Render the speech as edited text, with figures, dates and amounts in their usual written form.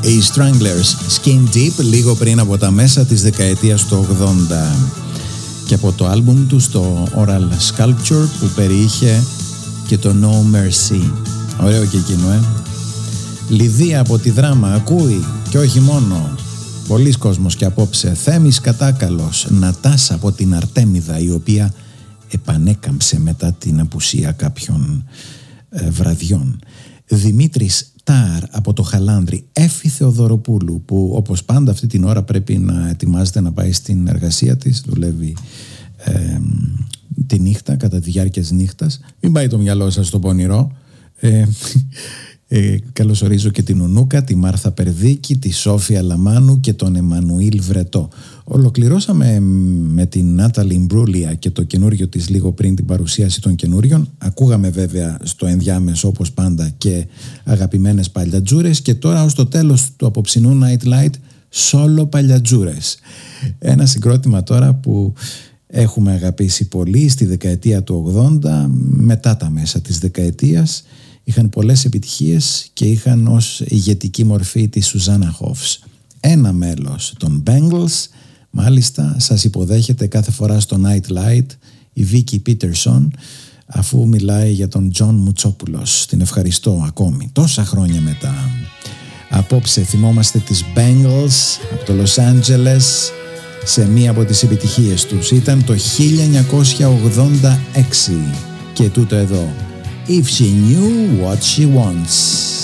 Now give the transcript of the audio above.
οι Stranglers, Skin Deep, λίγο πριν από τα μέσα της δεκαετίας του 80, και από το άλμπουμ του το Oral Sculpture που περιείχε και το No Mercy. Ωραίο και εκείνο, Λιδία από τη Δράμα ακούει, και όχι μόνο. Πολλής κόσμος και απόψε. Θέμης Κατάκαλος, Νατάσα από την Αρτέμιδα, η οποία επανέκαμψε μετά την απουσία κάποιων βραδιών. Δημήτρης Τάρ από το Χαλάνδρι, Έφη Θεοδωροπούλου, που όπως πάντα αυτή την ώρα πρέπει να ετοιμάζεται να πάει στην εργασία της, δουλεύει τη νύχτα, κατά τη διάρκεια της νύχτας. Μην πάει το μυαλό σας στο πονηρό. Καλωσορίζω και την Ουνούκα, τη Μάρθα Περδίκη, τη Σόφια Λαμάνου και τον Εμμανουήλ Βρετό. Ολοκληρώσαμε με την Νάταλι Μπρούλια και το καινούριο της λίγο πριν την παρουσίαση των καινούριων. Ακούγαμε βέβαια στο ενδιάμεσο όπως πάντα και αγαπημένες παλιατζούρες, και τώρα ως το τέλος του απόψινού Night Light solo παλιατζούρες. Ένα συγκρότημα τώρα που έχουμε αγαπήσει πολύ στη δεκαετία του 80, μετά τα μέσα της δεκαετίας. Είχαν πολλές επιτυχίες και είχαν ως ηγετική μορφή τη Σουζάννα Χόφς. Ένα μέλος των Bangles, μάλιστα, σας υποδέχεται κάθε φορά στο Night Light η Βίκη Πίτερσον, αφού μιλάει για τον Τζον Μουτσόπουλος. Την ευχαριστώ ακόμη, τόσα χρόνια μετά. Απόψε θυμόμαστε τις Bangles από το Los Angeles σε μία από τις επιτυχίες τους. Ήταν το 1986 και τούτο εδώ. If she knew what she wants.